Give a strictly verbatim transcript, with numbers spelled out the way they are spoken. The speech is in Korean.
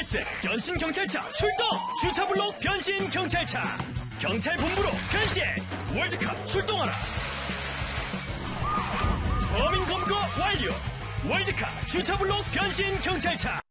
발생 변신 경찰차 출동. 주차블록 변신 경찰차. 경찰본부로 변신. 월드컵 출동하라. 범인 검거 완료. 월드컵 주차블록 변신 경찰차.